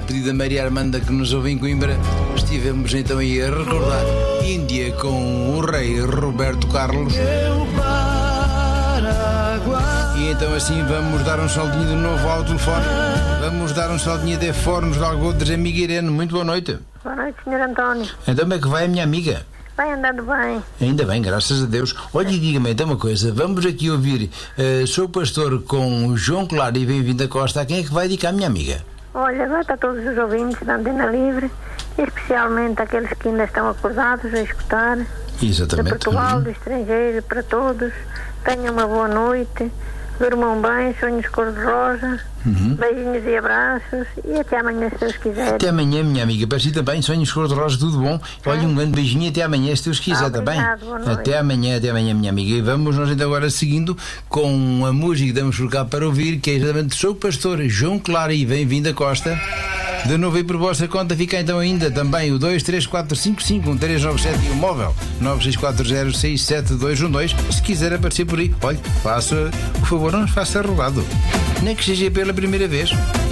pedido da Maria Armanda, que nos ouve em Coimbra, estivemos então aí a recordar Índia com o rei Roberto Carlos. E então assim vamos dar um saldinho de novo ao telefone. Vamos dar um saldinho de Fornos de Algodres, amiga Irene. Muito boa noite. Boa noite, Sr. António. Então como é que vai a minha amiga? Vai andando bem. Ainda bem, graças a Deus. Olha, e diga-me então uma coisa. Vamos aqui ouvir Sou Pastor com o João Claro e Bem-vindo a Costa. A quem é que vai dedicar, minha amiga? Olha, agora está todos os ouvintes da Antena Livre, especialmente aqueles que ainda estão acordados a escutar. Exatamente. De Portugal, do estrangeiro, para todos. Tenham uma boa noite. Durmam bem, sonhos cor-de-rosa. Beijinhos e abraços. E até amanhã, se Deus quiser. Até amanhã, minha amiga. Para si também, sonhos cor-de-rosa, tudo bom. Olha, um grande beijinho e até amanhã, se Deus quiser, está bem? Até amanhã, minha amiga. E vamos nós então agora seguindo com a música que damos por cá para ouvir, que é exatamente Sou Pastor, João Claro e Bem-vindo a Costa. De novo, e por vossa conta fica então ainda também o 234551397 e o móvel 964067212. Se quiser aparecer por aí, olha, faça o favor, não nos faça rogado, nem que seja pela primeira vez.